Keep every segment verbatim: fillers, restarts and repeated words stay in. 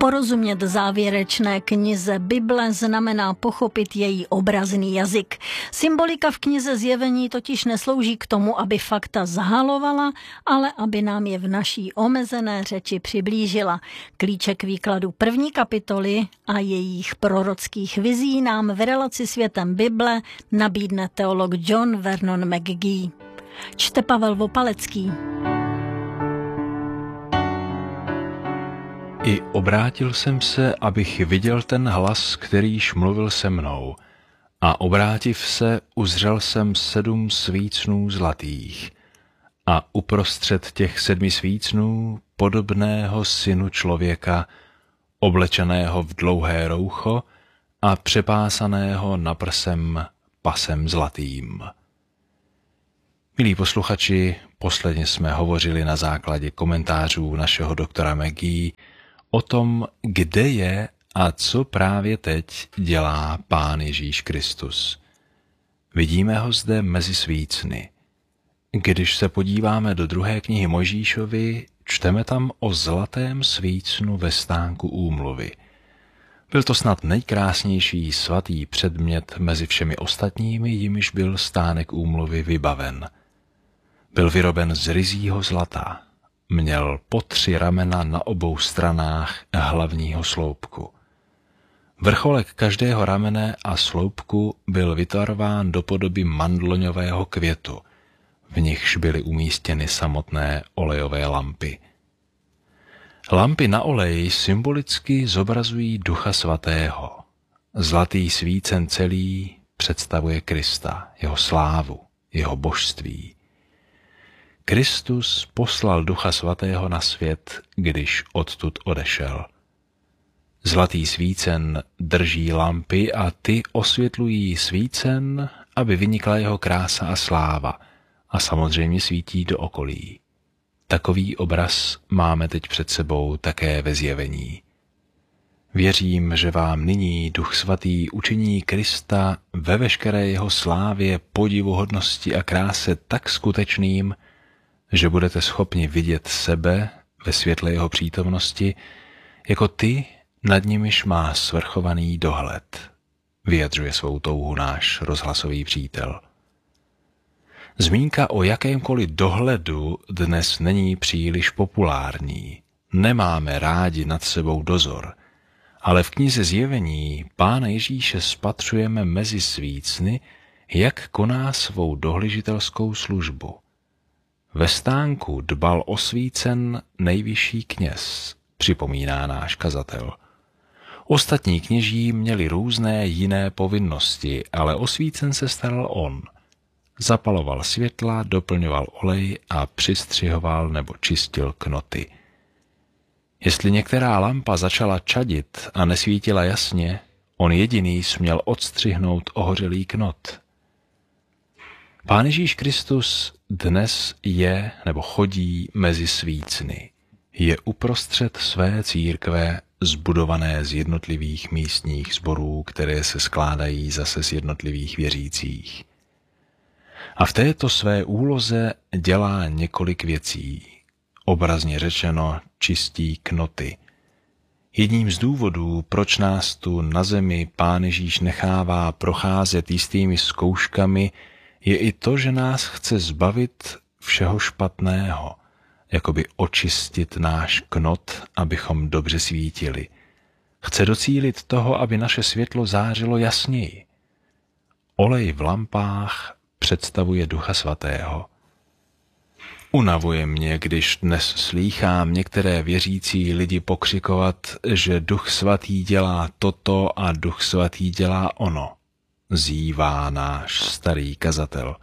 Porozumět závěrečné knize Bible znamená pochopit její obrazný jazyk. Symbolika v knize Zjevení totiž neslouží k tomu, aby fakta zhalovala, ale aby nám je v naší omezené řeči přiblížila. Klíček výkladu první kapitoly a jejich prorockých vizí nám v relaci Světem Bible nabídne teolog John Vernon McGee. Čte Pavel Vopalecký. I obrátil jsem se, abych viděl ten hlas, kterýž mluvil se mnou. A obrátiv se, uzřel jsem sedm svícnů zlatých. A uprostřed těch sedmi svícnů podobného synu člověka, oblečeného v dlouhé roucho a přepásaného na prsem pasem zlatým. Milí posluchači, posledně jsme hovořili na základě komentářů našeho doktora McGee o tom, kde je a co právě teď dělá Pán Ježíš Kristus. Vidíme ho zde mezi svícny. Když se podíváme do druhé knihy Mojžíšovy, čteme tam o zlatém svícnu ve stánku úmluvy. Byl to snad nejkrásnější svatý předmět mezi všemi ostatními, jimiž byl stánek úmluvy vybaven. Byl vyroben z ryzího zlata. Měl po tři ramena na obou stranách hlavního sloupku. Vrcholek každého ramene a sloupku byl vytvarován do podoby mandloňového květu, v nichž byly umístěny samotné olejové lampy. Lampy na olej symbolicky zobrazují Ducha Svatého. Zlatý svícen celý představuje Krista, jeho slávu, jeho božství. Kristus poslal Ducha Svatého na svět, když odtud odešel. Zlatý svícen drží lampy a ty osvětlují svícen, aby vynikla jeho krása a sláva, a samozřejmě svítí do okolí. Takový obraz máme teď před sebou také ve Zjevení. Věřím, že vám nyní Duch Svatý učiní Krista ve veškeré jeho slávě, podivuhodnosti a kráse tak skutečným, že budete schopni vidět sebe ve světle jeho přítomnosti jako ty, nad nimiž má svrchovaný dohled, vyjadřuje svou touhu náš rozhlasový přítel. Zmínka o jakémkoliv dohledu dnes není příliš populární. Nemáme rádi nad sebou dozor, ale v knize Zjevení Pána Ježíše spatřujeme mezi svícny, jak koná svou dohlížitelskou službu. Ve stánku dbal o svícen nejvyšší kněz, připomíná náš kazatel. Ostatní kněží měli různé jiné povinnosti, ale o svícen se staral on. Zapaloval světla, doplňoval olej a přistřihoval nebo čistil knoty. Jestli některá lampa začala čadit a nesvítila jasně, on jediný směl odstřihnout ohořelý knot. Pán Ježíš Kristus dnes je nebo chodí mezi svícny. Je uprostřed své církve zbudované z jednotlivých místních sborů, které se skládají zase z jednotlivých věřících. A v této své úloze dělá několik věcí. Obrazně řečeno čistí knoty. Jedním z důvodů, proč nás tu na zemi Pán Ježíš nechává procházet jistými zkouškami, je i to, že nás chce zbavit všeho špatného, jakoby očistit náš knot, abychom dobře svítili. Chce docílit toho, aby naše světlo zářilo jasněji. Olej v lampách představuje Ducha Svatého. Unavuje mě, když dnes slýchám některé věřící lidi pokřikovat, že Duch Svatý dělá toto a Duch Svatý dělá ono, zývá náš starý kazatel.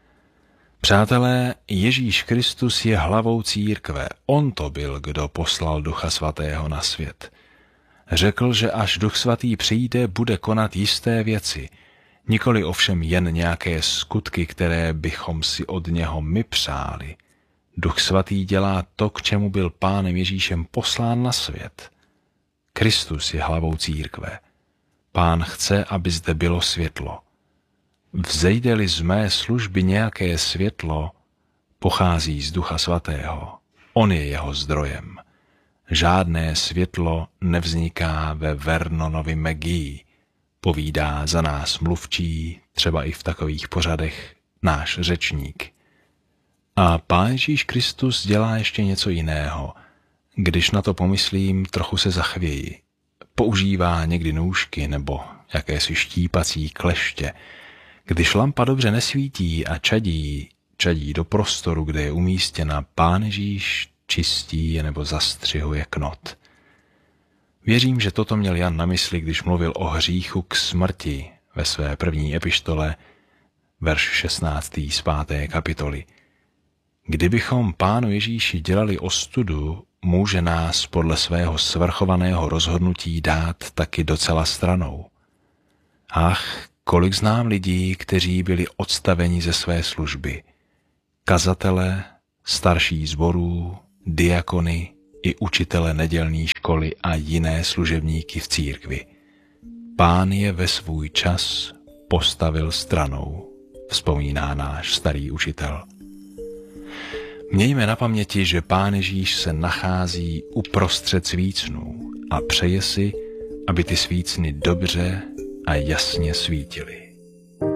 Přátelé, Ježíš Kristus je hlavou církve. On to byl, kdo poslal Ducha Svatého na svět. Řekl, že až Duch Svatý přijde, bude konat jisté věci, nikoli ovšem jen nějaké skutky, které bychom si od něho my přáli. Duch Svatý dělá to, k čemu byl Pánem Ježíšem poslán na svět. Kristus je hlavou církve. Pán chce, aby zde bylo světlo. Vzejde-li z mé služby nějaké světlo, pochází z Ducha Svatého. On je jeho zdrojem. Žádné světlo nevzniká ve Vernonovi Magii, povídá za nás mluvčí, třeba i v takových pořadech, náš řečník. A Pán Ježíš Kristus dělá ještě něco jiného. Když na to pomyslím, trochu se zachvěji. Používá někdy nůžky nebo jakési štípací kleště. Když lampa dobře nesvítí a čadí, čadí do prostoru, kde je umístěna, Pán Ježíš čistí je nebo zastřihuje knot. Věřím, že toto měl Jan na mysli, když mluvil o hříchu k smrti ve své první epištole, verš šestnáctý z páté kapitoly. Kdybychom Pánu Ježíši dělali ostudu, může nás podle svého svrchovaného rozhodnutí dát taky docela stranou. Ach, kolik znám lidí, kteří byli odstaveni ze své služby. Kazatele, starší sborů, diakony i učitele nedělní školy a jiné služebníky v církvi. Pán je ve svůj čas postavil stranou, vzpomíná náš starý učitel. Mějme na paměti, že Pán Ježíš se nachází uprostřed svícnů a přeje si, aby ty svícny dobře a jasně svítily.